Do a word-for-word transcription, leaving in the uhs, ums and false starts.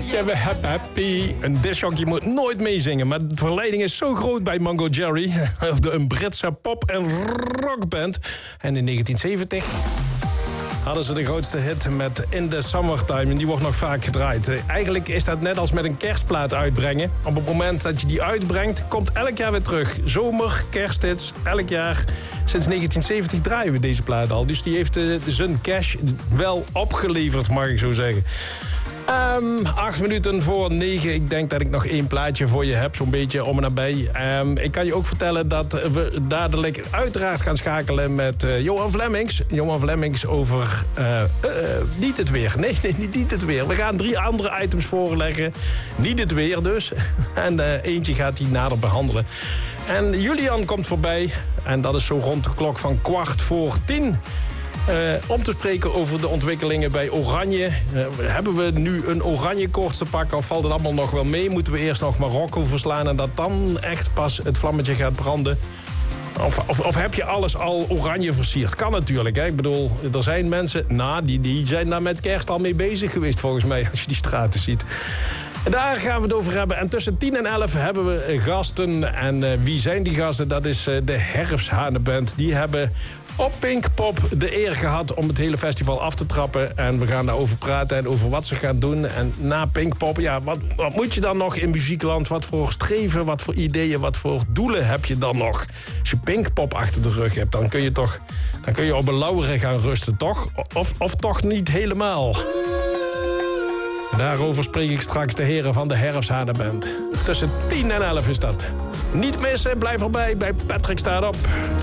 Ja, we happy, happy. Een discjockey moet nooit meezingen, maar de verleiding is zo groot bij Mungo Jerry. Een Britse pop- en rockband. En in negentien zeventig hadden ze de grootste hit met In the Summertime. En die wordt nog vaak gedraaid. Eigenlijk is dat net als met een kerstplaat uitbrengen. Op het moment dat je die uitbrengt, komt elk jaar weer terug. Zomer, kersthits, elk jaar. Sinds negentien zeventig draaien we deze plaat al. Dus die heeft uh, zijn cash wel opgeleverd, mag ik zo zeggen. Um, acht minuten voor negen. Ik denk dat ik nog één plaatje voor je heb, zo'n beetje om en nabij. Um, ik kan je ook vertellen dat we dadelijk uiteraard gaan schakelen met uh, Johan Vlemmings. Johan Vlemmings over uh, uh, niet het weer. Nee, nee, niet, niet het weer. We gaan drie andere items voorleggen. Niet het weer dus. En uh, eentje gaat hij nader behandelen. En Julian komt voorbij. En dat is zo rond de klok van kwart voor tien. Uh, om te spreken over de ontwikkelingen bij Oranje. Uh, hebben we nu een oranje koorts te pakken of valt het allemaal nog wel mee? Moeten we eerst nog Marokko verslaan en dat dan echt pas het vlammetje gaat branden? Of, of, of heb je alles al oranje versierd? Kan natuurlijk, hè? Ik bedoel, er zijn mensen... Nou, die, die zijn daar met kerst al mee bezig geweest volgens mij, als je die straten ziet. Daar gaan we het over hebben. En tussen tien en elf hebben we gasten. En uh, wie zijn die gasten? Dat is uh, de Herfsthanenband. Die hebben op Pinkpop de eer gehad om het hele festival af te trappen. En we gaan daarover praten en over wat ze gaan doen. En na Pinkpop, ja, wat, wat moet je dan nog in muziekland? Wat voor streven, wat voor ideeën, wat voor doelen heb je dan nog? Als je Pinkpop achter de rug hebt, dan kun je toch dan kun je op een lauweren gaan rusten, toch? Of, of toch niet helemaal? Daarover spreek ik straks de heren van de Herfsthanenband. Tussen tien en elf is dat. Niet missen, blijf erbij bij Patrick Staat Op.